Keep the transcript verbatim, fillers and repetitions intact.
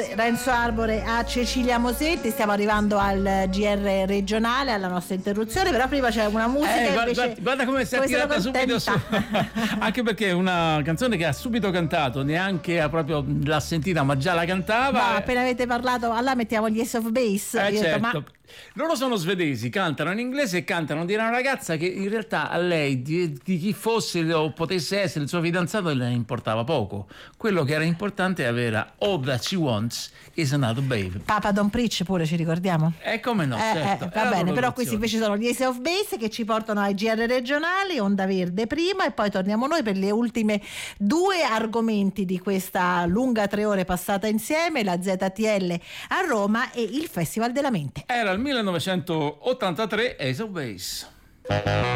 Arbore, Renzo Arbore a Cecilia Mosetti. Stiamo arrivando al G R regionale, alla nostra interruzione, però prima c'è una musica eh, invece, guarda, guarda come si è tirata subito su. Anche perché è una canzone che ha subito cantato, neanche ha proprio l'ha sentita ma già la cantava. Ma appena avete parlato, allora mettiamo gli Ace of Base. Eh, Io certo. detto, ma... Loro sono svedesi, cantano in inglese e cantano di una ragazza che in realtà a lei di, di chi fosse o potesse essere il suo fidanzato le importava poco. Quello che era importante era All That She Wants Is Another Baby. Papa Don't Preach pure, ci ricordiamo? E eh, come no, eh, certo. Eh, va bene, però questi invece sono gli Ace of Base che ci portano ai G R regionali, Onda Verde prima e poi torniamo noi per le ultime due argomenti di questa lunga tre ore passata insieme, la Z T L a Roma e il Festival della Mente. Era il millenovecentottantatré, Ace of Base.